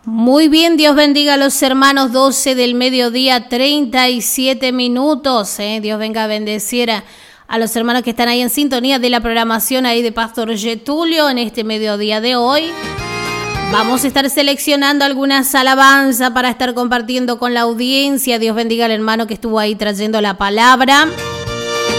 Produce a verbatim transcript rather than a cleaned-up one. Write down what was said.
Muy bien, Dios bendiga a los hermanos, doce del mediodía, treinta y siete minutos. ¿eh? Dios venga a bendecir a, a los hermanos que están ahí en sintonía de la programación ahí de Pastor Getulio en este mediodía de hoy. Vamos a estar seleccionando algunas alabanzas para estar compartiendo con la audiencia. Dios bendiga al hermano que estuvo ahí trayendo la palabra.